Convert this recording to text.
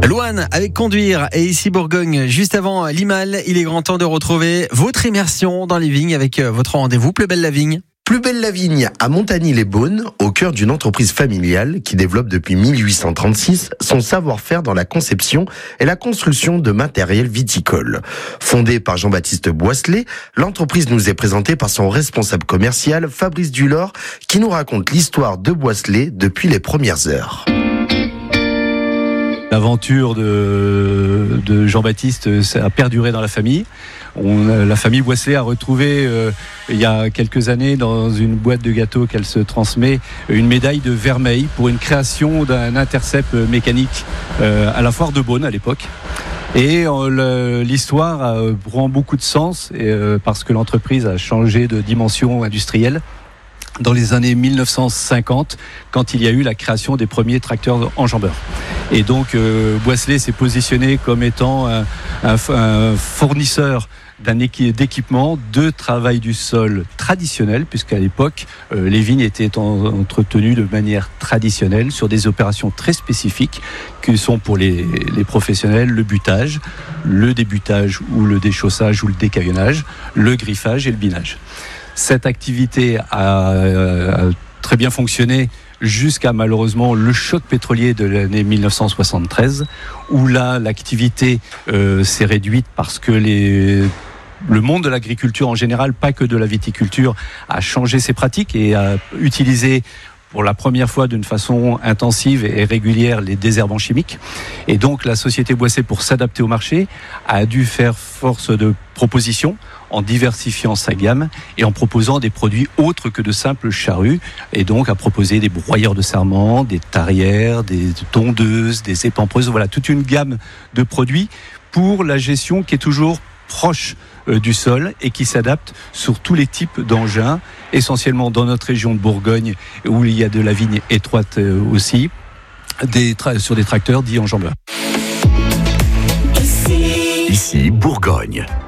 Louane avec Conduire et ici Bourgogne. Juste avant Limal, il est grand temps de retrouver votre immersion dans les vignes avec votre rendez-vous Plus belle la vigne. Plus belle la vigne à Montagny-les-Beaunes, au cœur d'une entreprise familiale qui développe depuis 1836 son savoir-faire dans la conception et la construction de matériel viticole. Fondée par Jean-Baptiste Boisselet, l'entreprise nous est présentée par son responsable commercial Fabrice Dulor, qui nous raconte l'histoire de Boisselet depuis les premières heures. L'aventure de Jean-Baptiste a perduré dans la famille. La famille Boisselet a retrouvé il y a quelques années dans une boîte de gâteaux qu'elle se transmet une médaille de vermeil pour une création d'un intercept mécanique à la foire de Beaune à l'époque. Et l'histoire prend beaucoup de sens parce que l'entreprise a changé de dimension industrielle dans les années 1950, quand il y a eu la création des premiers tracteurs enjambeurs. Et donc Boisselet s'est positionné comme étant un fournisseur d'équipements de travail du sol traditionnel, puisqu'à l'époque, les vignes étaient entretenues de manière traditionnelle sur des opérations très spécifiques qui sont pour les professionnels le butage, le débutage ou le déchaussage ou le décaillonnage, le griffage et le binage. Cette activité a très bien fonctionné jusqu'à malheureusement le choc pétrolier de l'année 1973, où là l'activité s'est réduite parce que le monde de l'agriculture en général, pas que de la viticulture, a changé ses pratiques et a utilisé pour la première fois d'une façon intensive et régulière les désherbants chimiques. Et donc la société Boisselet, pour s'adapter au marché, a dû faire force de proposition en diversifiant sa gamme et en proposant des produits autres que de simples charrues, et donc a proposé des broyeurs de sarments, des tarières, des tondeuses, des épampeuses, voilà, toute une gamme de produits pour la gestion qui est toujours proche du sol et qui s'adapte sur tous les types d'engins, essentiellement dans notre région de Bourgogne où il y a de la vigne étroite aussi, sur des tracteurs dits enjambeurs. Ici Bourgogne.